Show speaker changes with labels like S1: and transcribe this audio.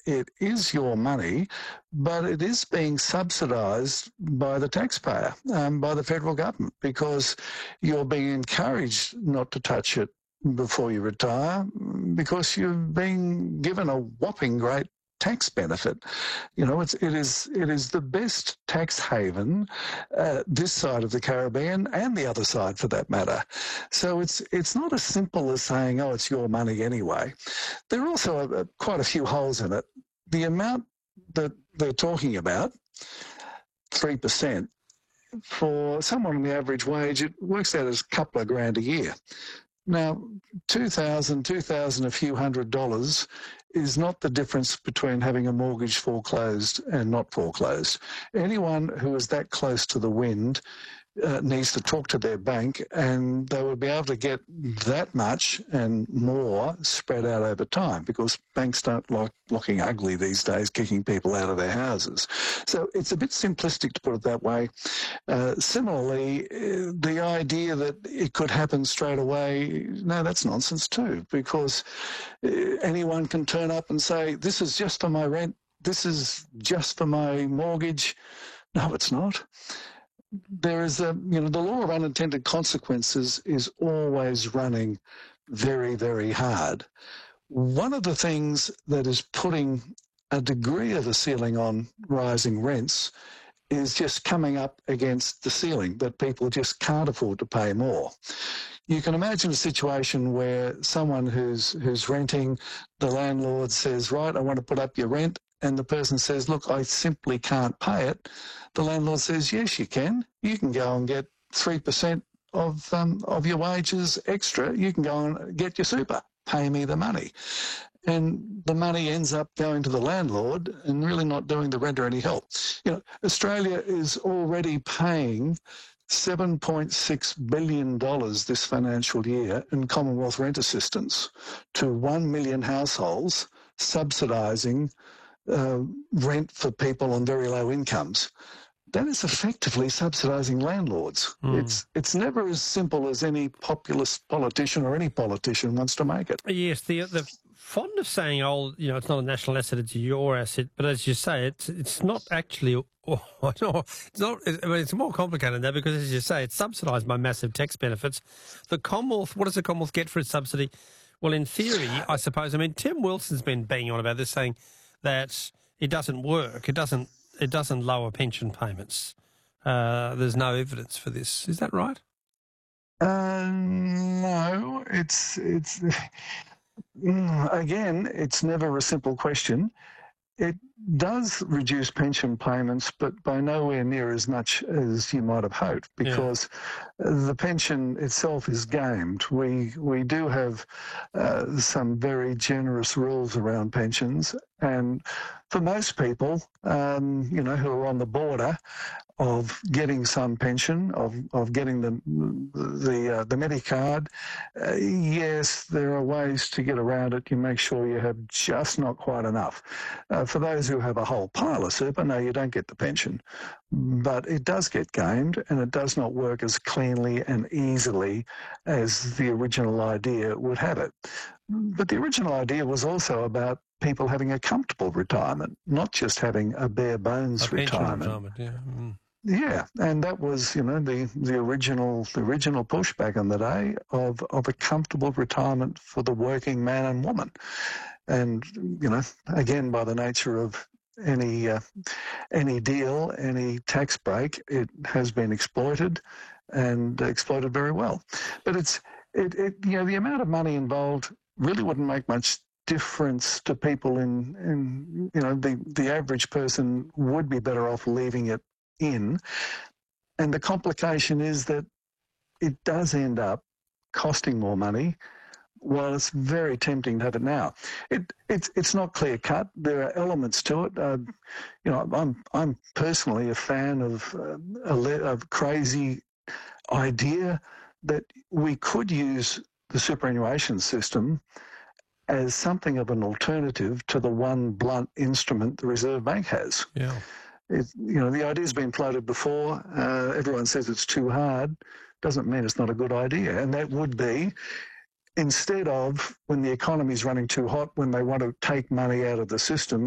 S1: it is your money, but it is being subsidised by the taxpayer, by the federal government, because you're being encouraged not to touch it before you retire, because you've been given a whopping great tax benefit. You know, it is the best tax haven this side of the Caribbean and the other side for that matter. So it's not as simple as saying, oh, it's your money anyway. There are also quite a few holes in it. The amount that they're talking about, 3%, for someone on the average wage, it works out as a couple of grand a year. Now, $2,000, a few $100 is not the difference between having a mortgage foreclosed and not foreclosed. Anyone who is that close to the wind needs to talk to their bank, and they will be able to get that much and more spread out over time, because banks don't like looking ugly these days, kicking people out of their houses. So it's a bit simplistic to put it that way. Similarly, the idea that it could happen straight away, no, that's nonsense too, because anyone can turn up and say, this is just for my rent, this is just for my mortgage. No, it's not. There is the law of unintended consequences is always running very, very hard. One of the things that is putting a degree of a ceiling on rising rents is just coming up against the ceiling, that people just can't afford to pay more. You can imagine a situation where someone who's renting, the landlord says, right, I want to put up your rent, and the person says, look, I simply can't pay it. The landlord says, yes, you can. You can go and get 3% of your wages extra. You can go and get your super. Pay me the money. And the money ends up going to the landlord and really not doing the renter any help. You know, Australia is already paying $7.6 billion this financial year in Commonwealth rent assistance to 1 million households, subsidising rent for people on very low incomes. That is effectively subsidising landlords. It's never as simple as any populist politician or any politician wants to make it.
S2: Yes, the fond of saying, oh, you know, it's not a national asset, it's your asset. But as you say, it's not actually. It's not. It's more complicated than that, because, as you say, it's subsidised by massive tax benefits. The Commonwealth. What does the Commonwealth get for its subsidy? Well, in theory, I suppose. I mean, Tim Wilson's been banging on about this, saying that it doesn't work. It doesn't lower pension payments. There's no evidence for this. Is that right?
S1: No, it's again, it's never a simple question. It does reduce pension payments, but by nowhere near as much as you might have hoped, because the pension itself is gamed. We do have some very generous rules around pensions, and for most people, who are on the border of getting some pension, of getting the Medicard, yes, there are ways to get around it. You make sure you have just not quite enough. For those who have a whole pile of super, no, you don't get the pension. But it does get gamed, and it does not work as cleanly and easily as the original idea would have it. But the original idea was also about people having a comfortable retirement, not just having a bare bones retirement. Yeah, and that was, the original push back in the day of a comfortable retirement for the working man and woman. And, again, by the nature of any deal, any tax break, it has been exploited, and exploited very well. But the amount of money involved really wouldn't make much difference to people the average person would be better off leaving it in. And the complication is that it does end up costing more money, while it's very tempting to have it now. It's not clear cut. There are elements to it. I'm personally a fan of a crazy idea that we could use the superannuation system as something of an alternative to the one blunt instrument the Reserve Bank has.
S2: Yeah.
S1: The idea's been floated before. Everyone says it's too hard. Doesn't mean it's not a good idea. And that would be, instead of, when the economy's running too hot, when they want to take money out of the system,